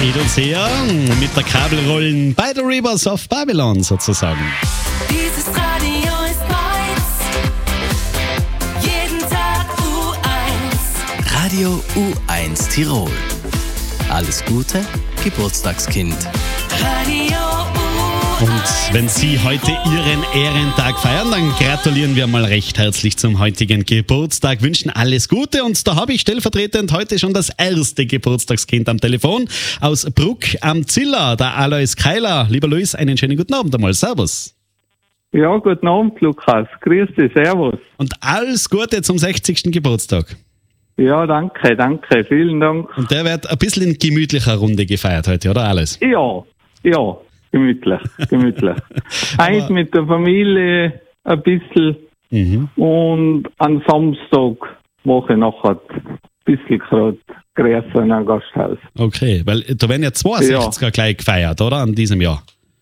Edelseher mit der Kabelrollen bei The Rivers of Babylon sozusagen. Dieses Radio ist meins. Jeden Tag U1. Radio U1 Tirol. Alles Gute, Geburtstagskind. Radio U1. Und wenn Sie heute Ihren Ehrentag feiern, dann gratulieren wir mal recht herzlich zum heutigen Geburtstag, wünschen alles Gute. Und da habe ich stellvertretend heute schon das erste Geburtstagskind am Telefon aus Bruck am Ziller, der Alois Keiler. Lieber Luis, einen schönen guten Abend einmal. Servus. Ja, guten Abend, Lukas. Grüß dich, servus. Und alles Gute zum 60. Geburtstag. Ja, danke, vielen Dank. Und der wird ein bisschen in gemütlicher Runde gefeiert heute, oder alles? Ja, gemütlich. Heute mit der Familie ein bisschen und am Samstag mache ich nachher ein bisschen gerade größer in einem Gasthaus. Okay, weil da werden ja 62er gleich gefeiert, oder? An diesem Jahr.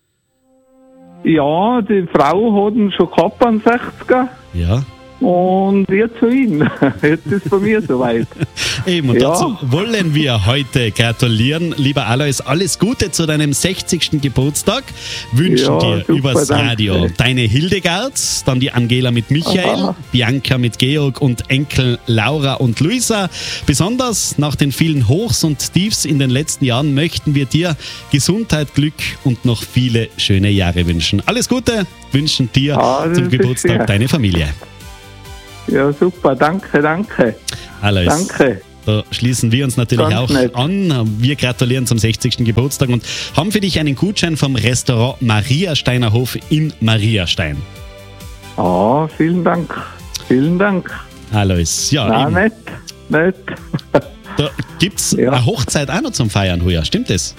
Ja, die Frau hat ihn schon gehabt an 60er. Ja. Und jetzt zu ihm. Jetzt ist bei mir soweit. Eben, und Ja. dazu wollen wir heute gratulieren. Lieber Alois, alles Gute zu deinem 60. Geburtstag. Wünschen Ja, dir super, übers danke. Radio deine Hildegard, dann die Angela mit Michael, Aha. Bianca mit Georg und Enkel Laura und Luisa. Besonders nach den vielen Hochs und Tiefs in den letzten Jahren möchten wir dir Gesundheit, Glück und noch viele schöne Jahre wünschen. Alles Gute wünschen dir Das zum ist Geburtstag sehr. deine Familie. Ja, super, danke. Alois. Danke. Da schließen wir uns natürlich Ganz auch nett. an. Wir gratulieren zum 60. Geburtstag und haben für dich einen Gutschein vom Restaurant Mariasteiner Hof in Mariastein. Ah, vielen Dank. Alois, ja, Na, eben. nett. Da gibt es Ja. eine Hochzeit auch noch zum Feiern heuer, stimmt das?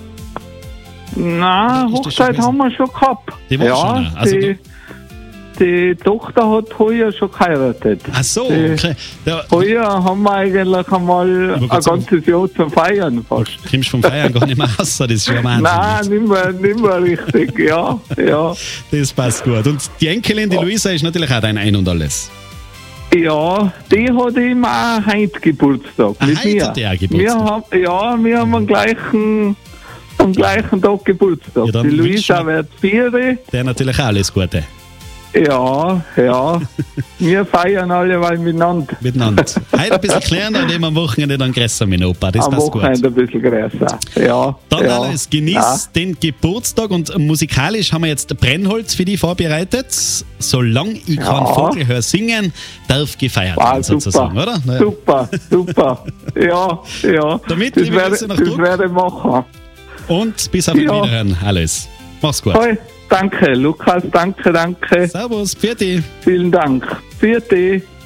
Na, Ist das Hochzeit schon gewesen? haben wir schon gehabt. Die war schon, ja, also die Tochter hat heuer schon geheiratet. Ach so, Die- okay. Da Heuer haben wir eigentlich einmal wollte ein gerade sagen- ganzes Jahr zum Feiern fast. kommst vom Feiern gar nicht mehr raus, das ist schon Nein, Wahnsinn. nicht mehr richtig, ja. Das passt gut. Und die Enkelin, die Luisa, ist natürlich auch dein Ein und Alles. Ja, die hat eben auch heute Geburtstag. Ah, mit heute mir. hat die auch Geburtstag? Wir haben am gleichen Tag Geburtstag. Ja, dann die Luisa wünschen wir- wird 4. Der natürlich auch alles Gute. Ja. Wir feiern alle mal miteinander. Miteinander. Heute ein bisschen kleiner und eben am Wochenende dann größer mit dem Opa. Das Am passt gut. Wochenende ein bisschen größer. Ja. Dann ja. alles, genieß den Geburtstag und musikalisch haben wir jetzt Brennholz für dich vorbereitet. Solange ich keinen Vogel höre singen, darf gefeiert werden sozusagen, oder? Naja. Super. Ja. Damit, das liebe Grüße nach Druck. werde ich machen. Und bis auf ein Ja. Wiederhören. Alles. Mach's gut. Hey, danke, Lukas, danke. Servus, Pfiat. Vielen Dank. Vierte.